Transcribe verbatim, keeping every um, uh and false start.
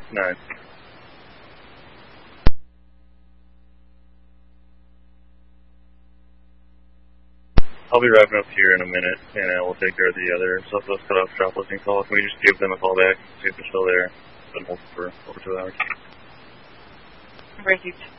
nine. I'll be wrapping up here in a minute, and I will take care of the other Southwest Cutoff drop listing call. Can we just give them a call back, see if they're still there? Been holding for over two hours. Breaking.